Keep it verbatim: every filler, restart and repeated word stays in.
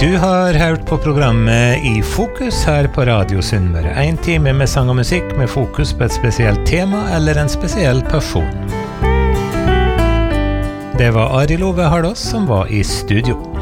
Du har hørt på programmet I Fokus her på Radio Sunnmøre. En time med sang og musikk med fokus på et spesielt tema eller en spesiell person. Det var Arild Ove Hardås som var I studio.